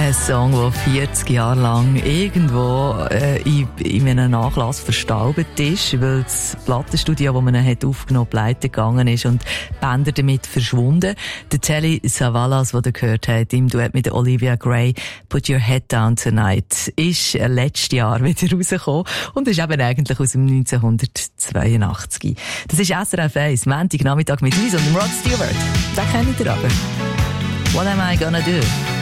Ein Song, der 40 Jahre lang irgendwo in einem Nachlass verstaubt ist, weil das Plattenstudio, das man hat aufgenommen, pleite gegangen ist und die Bänder damit verschwunden. Der Telly Savalas, den ihr gehört habt, im Duett mit Olivia Gray, «Put Your Head Down Tonight», ist letztes Jahr wieder rausgekommen und ist eben eigentlich aus dem 1982. Das ist SRF 1, Montag Nachmittag mit uns und dem Rod Stewart. Den kennt ihr aber. «What am I gonna do?»